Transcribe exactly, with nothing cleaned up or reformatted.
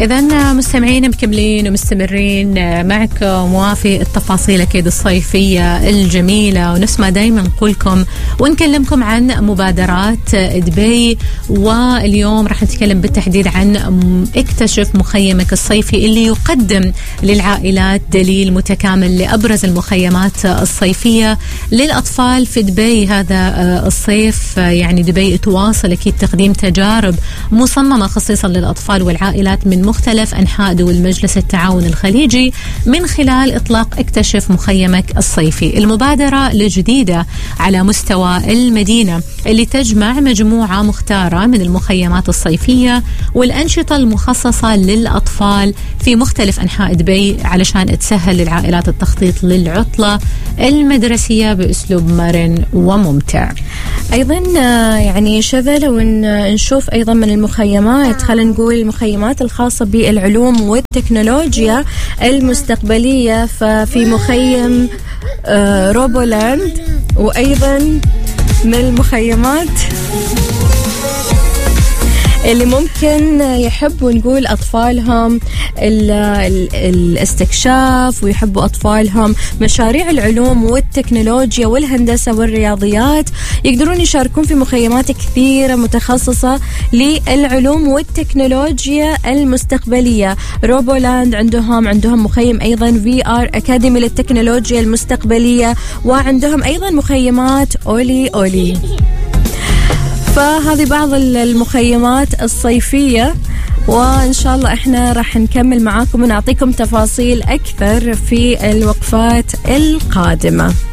إذن مستمعين مكملين ومستمرين معكم وفي التفاصيل أكيد الصيفية الجميلة، ونسمع دايما نقولكم ونكلمكم عن مبادرات دبي. واليوم راح نتكلم بالتحديد عن اكتشف مخيمك الصيفي اللي يقدم للعائلات دليل متكامل لأبرز المخيمات الصيفية للأطفال في دبي هذا الصيف. يعني دبي تواصل أكيد تقديم تجارب مصممة خصيصا للأطفال والعائلات من مختلف أنحاء دول مجلس التعاون الخليجي من خلال إطلاق اكتشف مخيمك الصيفي، المبادرة الجديدة على مستوى المدينة اللي تجمع مجموعة مختارة من المخيمات الصيفية والأنشطة المخصصة للأطفال في مختلف أنحاء دبي علشان تسهل للعائلات التخطيط للعطلة المدرسية بأسلوب مرن وممتع. أيضا يعني شذا لو نشوف أيضا من المخيمات، خلينا نقول المخيمات الخاصة بالعلوم والتكنولوجيا المستقبلية، ففي مخيم روبولاند، وأيضا من المخيمات اللي ممكن يحبوا نقول أطفالهم ال ال الاستكشاف ويحبوا أطفالهم مشاريع العلوم والتكنولوجيا والهندسة والرياضيات، يقدرون يشاركون في مخيمات كثيرة متخصصة للعلوم والتكنولوجيا المستقبلية. روبولاند عندهم عندهم مخيم أيضا في آر أكاديمي للتكنولوجيا المستقبلية، وعندهم أيضا مخيمات أولي أولي. فهذه بعض المخيمات الصيفية، وإن شاء الله إحنا راح نكمل معاكم ونعطيكم تفاصيل أكثر في الوقفات القادمة.